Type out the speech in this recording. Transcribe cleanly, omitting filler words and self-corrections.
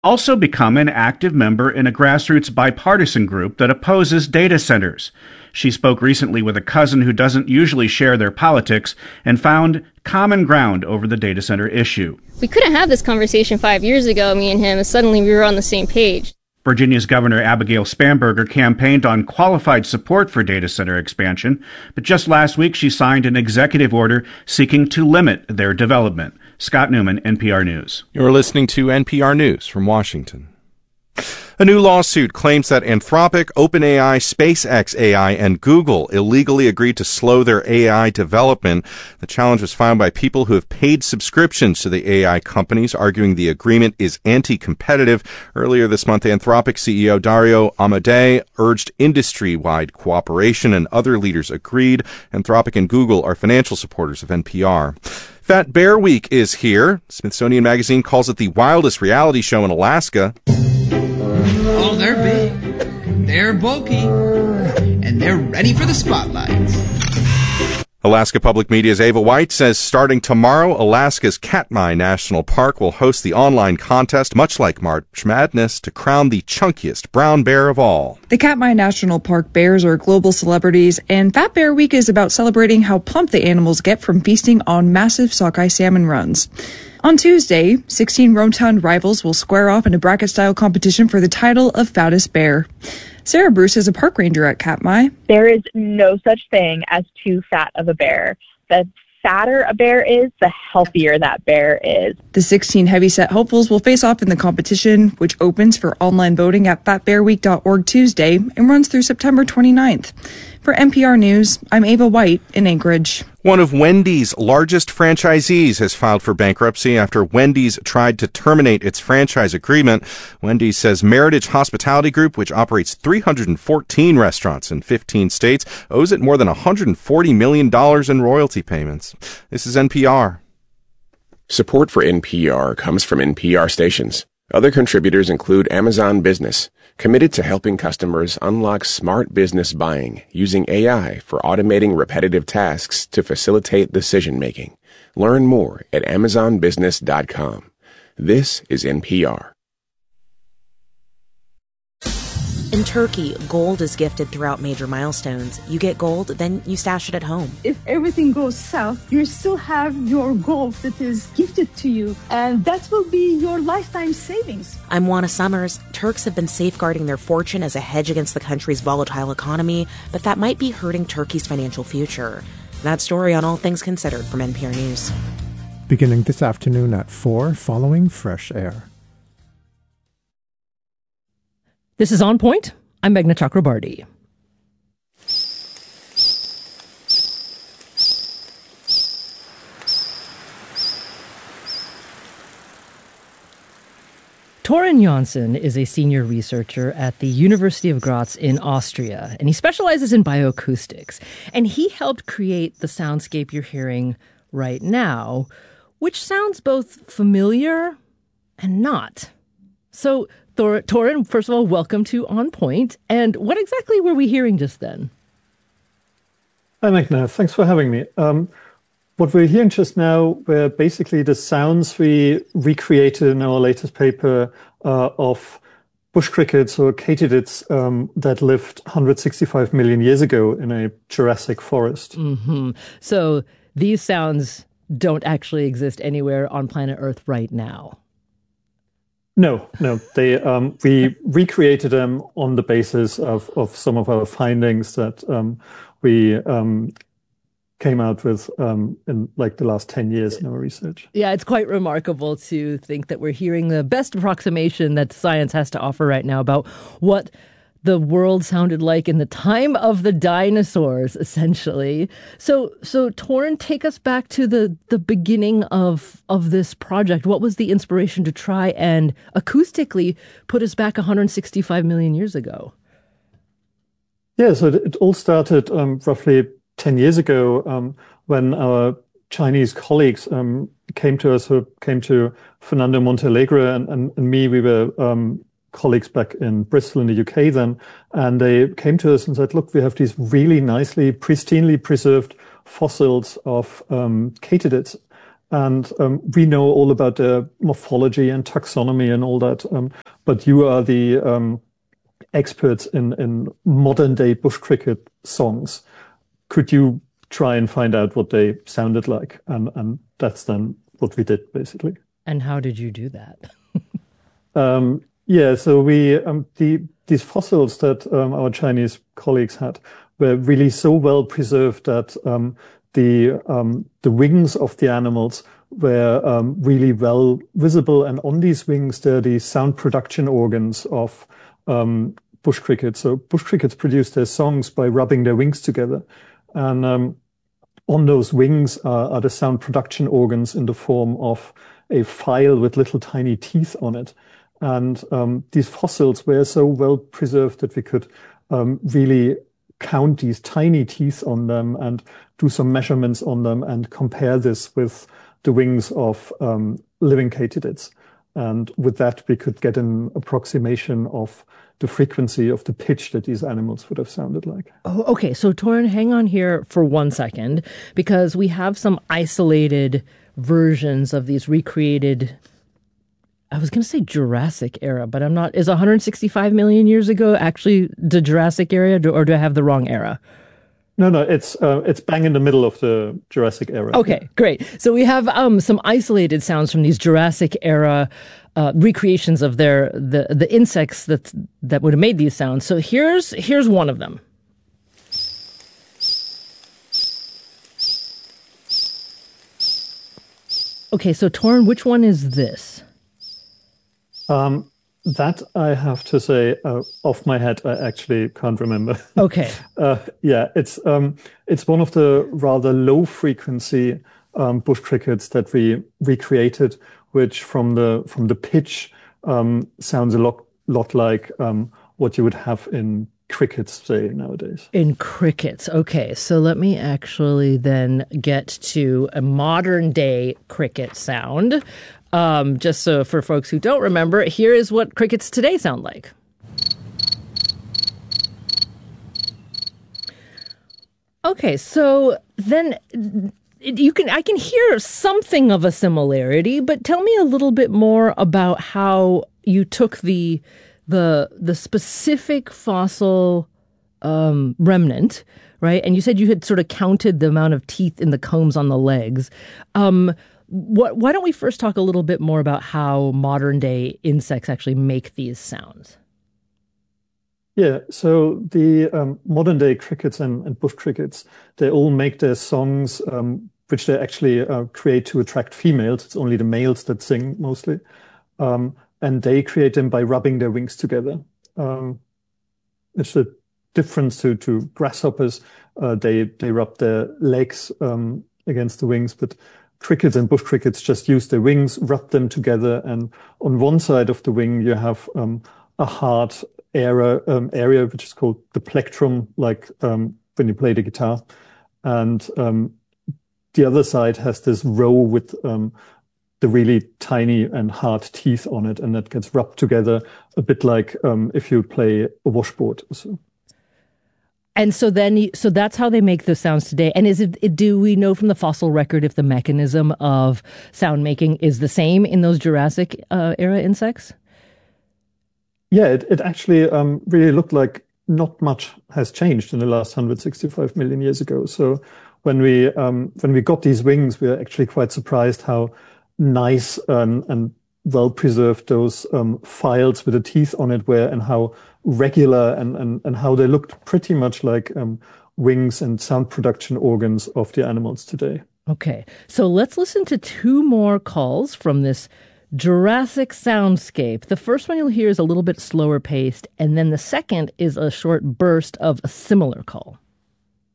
Also become an active member in a grassroots bipartisan group that opposes data centers. She spoke recently with a cousin who doesn't usually share their politics and found common ground over the data center issue. We couldn't have this conversation 5 years ago, me and him, and suddenly we were on the same page. Virginia's Governor Abigail Spanberger campaigned on qualified support for data center expansion, but just last week she signed an executive order seeking to limit their development. Scott Newman, NPR News. You're listening to NPR News from Washington. A new lawsuit claims that Anthropic, OpenAI, SpaceX AI, and Google illegally agreed to slow their AI development. The challenge was filed by people who have paid subscriptions to the AI companies, arguing the agreement is anti-competitive. Earlier this month, Anthropic CEO Dario Amodei urged industry-wide cooperation, and other leaders agreed. Anthropic and Google are financial supporters of NPR. Fat Bear Week is here. Smithsonian Magazine calls it the wildest reality show in Alaska. Oh, they're big, they're bulky, and they're ready for the spotlights. Alaska Public Media's Ava White says starting tomorrow, Alaska's Katmai National Park will host the online contest, much like March Madness, to crown the chunkiest brown bear of all. The Katmai National Park bears are global celebrities, and Fat Bear Week is about celebrating how plump the animals get from feasting on massive sockeye salmon runs. On Tuesday, 16 rotund rivals will square off in a bracket-style competition for the title of fattest bear. Sarah Bruce is a park ranger at Katmai. There is no such thing as too fat of a bear. The fatter a bear is, the healthier that bear is. The 16 heavyset hopefuls will face off in the competition, which opens for online voting at fatbearweek.org Tuesday and runs through September 29th. For NPR News, I'm Ava White in Anchorage. One of Wendy's largest franchisees has filed for bankruptcy after Wendy's tried to terminate its franchise agreement. Wendy's says Meritage Hospitality Group, which operates 314 restaurants in 15 states, owes it more than $140 million in royalty payments. This is NPR. Support for NPR comes from NPR stations. Other contributors include Amazon Business, committed to helping customers unlock smart business buying using AI for automating repetitive tasks to facilitate decision-making. Learn more at amazonbusiness.com. This is NPR. In Turkey, gold is gifted throughout major milestones. You get gold, then you stash it at home. If everything goes south, you still have your gold that is gifted to you, and that will be your lifetime savings. I'm Juana Summers. Turks have been safeguarding their fortune as a hedge against the country's volatile economy, but that might be hurting Turkey's financial future. That story on All Things Considered from NPR News. Beginning this afternoon at 4, following Fresh Air. This is On Point. I'm Meghna Chakrabarty. Torun Jonsson is a senior researcher at the University of Graz in Austria, and he specializes in bioacoustics. And he helped create the soundscape you're hearing right now, which sounds both familiar and not. So, Torun, first of all, welcome to On Point. And what exactly were we hearing just then? Hi, Meghna. Thanks for having me. What we're hearing just now were basically the sounds we recreated in our latest paper of bush crickets or katydids that lived 165 million years ago in a Jurassic forest. Mm-hmm. So these sounds don't actually exist anywhere on planet Earth right now. No. They we recreated them on the basis of some of our findings that we came out with in like the last 10 years in our research. Yeah, it's quite remarkable to think that we're hearing the best approximation that science has to offer right now about what the world sounded like in the time of the dinosaurs, essentially. So Torun, take us back to the beginning of this project. What was the inspiration to try and acoustically put us back 165 million years ago? Yeah, so it all started roughly 10 years ago when our Chinese colleagues came to us, who came to Fernando Montealegre and me. We were colleagues back in Bristol in the UK then, and they came to us and said, look, we have these really nicely, pristinely preserved fossils of katydids, And we know all about the morphology and taxonomy and all that. But you are the experts in modern day bush cricket songs. Could you try and find out what they sounded like? And that's then what we did, basically. And how did you do that? So we these fossils that our Chinese colleagues had were really so well preserved that the wings of the animals were really well visible, and on these wings there are the sound production organs of bush crickets. So bush crickets produce their songs by rubbing their wings together, and on those wings are the sound production organs in the form of a file with little tiny teeth on it. And these fossils were so well preserved that we could really count these tiny teeth on them and do some measurements on them and compare this with the wings of living katydids. And with that, we could get an approximation of the frequency of the pitch that these animals would have sounded like. Oh, okay. So, Toren, hang on here for 1 second, because we have some isolated versions of these recreated, I was going to say Jurassic era, but I'm not. Is 165 million years ago actually the Jurassic era, or do I have the wrong era? No, it's bang in the middle of the Jurassic era. Okay, great. So we have some isolated sounds from these Jurassic era recreations of the insects that would have made these sounds. So here's one of them. Okay, so Toren, which one is this? That I have to say, off my head, I actually can't remember. Okay. It's one of the rather low frequency bush crickets that we recreated, which from the pitch sounds a lot like what you would have in crickets, say, nowadays. In crickets. Okay, so let me actually then get to a modern day cricket sound. Just so for folks who don't remember, here is what crickets today sound like. Okay, so then I can hear something of a similarity, but tell me a little bit more about how you took the specific fossil remnant, right? And you said you had sort of counted the amount of teeth in the combs on the legs. Why don't we first talk a little bit more about how modern day insects actually make these sounds? Yeah, so the modern day crickets and bush crickets, they all make their songs, which they actually create to attract females. It's only the males that sing mostly. And they create them by rubbing their wings together. It's a difference to grasshoppers. They rub their legs against the wings, but crickets and bush crickets just use their wings, rub them together, and on one side of the wing you have a hard area which is called the plectrum, like when you play the guitar, and the other side has this row with the really tiny and hard teeth on it, and that gets rubbed together a bit like if you play a washboard. And so that's how they make the sounds today. And do we know from the fossil record if the mechanism of sound making is the same in those Jurassic era insects? Yeah, it actually really looked like not much has changed in the last 165 million years ago. So when we got these wings, we were actually quite surprised how nice and well preserved those files with the teeth on it were, and how regular and how they looked pretty much like wings and sound production organs of the animals today. Okay, so let's listen to two more calls from this Jurassic soundscape. The first one you'll hear is a little bit slower paced, and then the second is a short burst of a similar call.